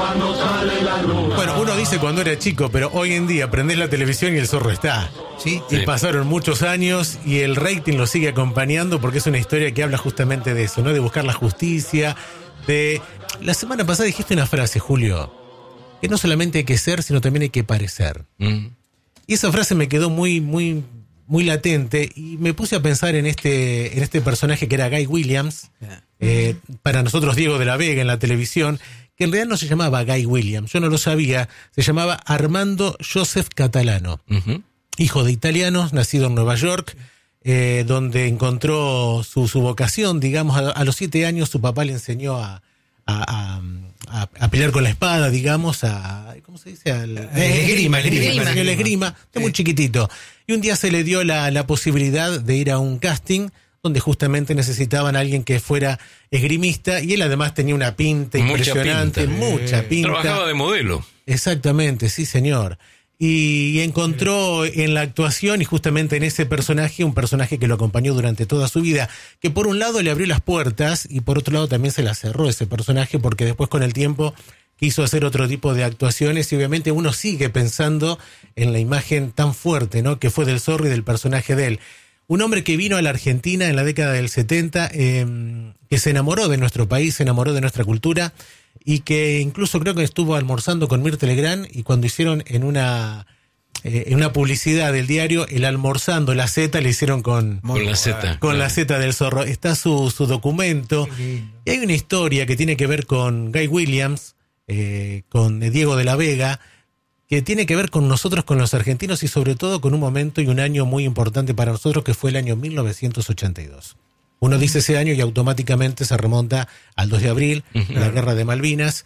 Bueno, uno dice cuando era chico, pero hoy en día prendés la televisión y el zorro está. Sí. Y pasaron muchos años y el rating lo sigue acompañando porque es una historia que habla justamente de eso, ¿no? De buscar la justicia, de... La semana pasada dijiste una frase, Julio, que no solamente hay que ser, sino también hay que parecer. Y esa frase me quedó muy latente y me puse a pensar en este personaje que era Guy Williams, para nosotros Diego de la Vega en la televisión, que en realidad no se llamaba Guy Williams, yo no lo sabía, se llamaba Armando Joseph Catalano, hijo de italianos, nacido en Nueva York, donde encontró su vocación, digamos, a los 7 años su papá le enseñó a pelear con la espada, digamos, ¿cómo se dice? Esgrima, de muy chiquitito. Y un día se le dio la posibilidad de ir a un casting donde justamente necesitaban a alguien que fuera esgrimista y él además tenía una pinta impresionante, mucha pinta. Trabajaba de modelo. Exactamente, sí señor. Y encontró en la actuación y justamente en ese personaje, un personaje que lo acompañó durante toda su vida, que por un lado le abrió las puertas y por otro lado también se las cerró ese personaje porque después con el tiempo quiso hacer otro tipo de actuaciones y obviamente uno sigue pensando en la imagen tan fuerte, ¿no? Que fue del zorro y del personaje de él. Un hombre que vino a la Argentina en la década del 70, que se enamoró de nuestro país, se enamoró de nuestra cultura y que incluso creo que estuvo almorzando con Mirta Legrand y cuando hicieron en una publicidad del diario, el almorzando, la Z, le hicieron con la Z. Con la Z del zorro. Está su documento. Y hay una historia que tiene que ver con Guy Williams, con Diego de la Vega, que tiene que ver con nosotros, con los argentinos y sobre todo con un momento y un año muy importante para nosotros que fue el año 1982. Uno dice ese año y automáticamente se remonta al 2 de abril, la Guerra de Malvinas.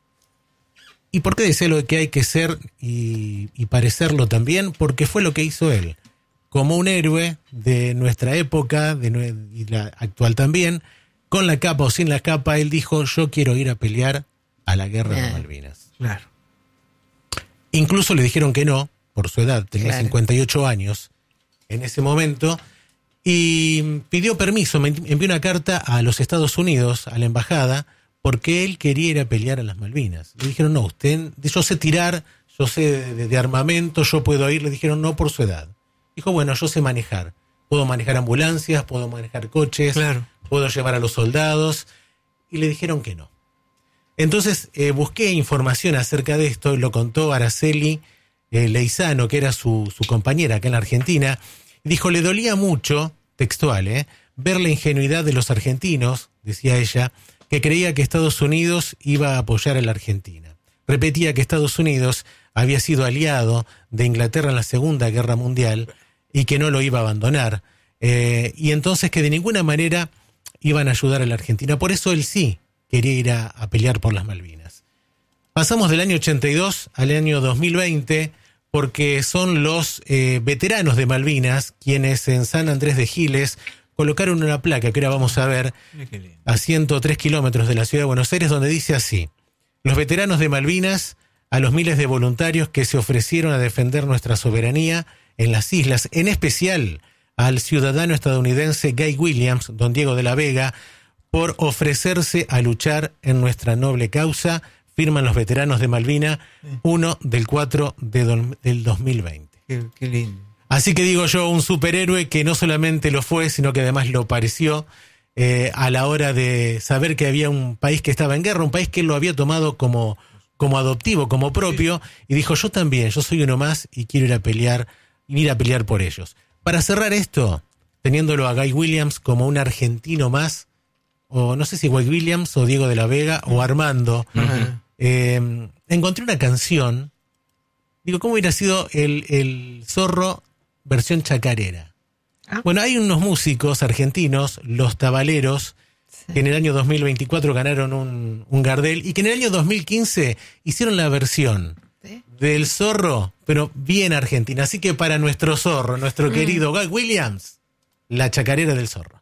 ¿Y por qué dice lo que hay que ser y parecerlo también? Porque fue lo que hizo él. Como un héroe de nuestra época, y la actual también, con la capa o sin la capa, él dijo, yo quiero ir a pelear a la Guerra de Malvinas. Claro. Incluso le dijeron que no, por su edad, tenía 58 años en ese momento, y pidió permiso, me envió una carta a los Estados Unidos, a la embajada, porque él quería ir a pelear a las Malvinas. Le dijeron, no, usted, yo sé tirar, yo sé de armamento, yo puedo ir. Le dijeron, no, por su edad. Dijo, bueno, yo sé manejar. Puedo manejar ambulancias, puedo manejar coches, puedo llevar a los soldados. Y le dijeron que no. Entonces busqué información acerca de esto, lo contó Araceli Leizano, que era su compañera acá en la Argentina. Dijo, le dolía mucho, textual, ver la ingenuidad de los argentinos, decía ella, que creía que Estados Unidos iba a apoyar a la Argentina. Repetía que Estados Unidos había sido aliado de Inglaterra en la Segunda Guerra Mundial y que no lo iba a abandonar. Y entonces que de ninguna manera iban a ayudar a la Argentina. Por eso él sí quería ir a pelear por las Malvinas. Pasamos del año 82 al año 2020 porque son los veteranos de Malvinas quienes en San Andrés de Giles colocaron una placa que ahora vamos a ver a 103 kilómetros de la ciudad de Buenos Aires donde dice así: los veteranos de Malvinas, a los miles de voluntarios que se ofrecieron a defender nuestra soberanía en las islas, en especial al ciudadano estadounidense Guy Williams, don Diego de la Vega, por ofrecerse a luchar en nuestra noble causa, firman los veteranos de Malvinas, 1 del 4 del 2020. Qué lindo. Así que digo yo, un superhéroe que no solamente lo fue, sino que además lo pareció a la hora de saber que había un país que estaba en guerra, un país que él lo había tomado como adoptivo, como propio, y dijo, yo también, yo soy uno más y quiero ir a pelear por ellos. Para cerrar esto, teniéndolo a Guy Williams como un argentino más, o no sé si Guy Williams o Diego de la Vega o Armando, encontré una canción, digo, ¿cómo hubiera sido el zorro versión chacarera? Bueno, hay unos músicos argentinos, los Tabaleros, que en el año 2024 ganaron un Gardel y que en el año 2015 hicieron la versión del zorro, pero bien argentina. Así que para nuestro zorro, nuestro querido Guy Williams, la chacarera del zorro.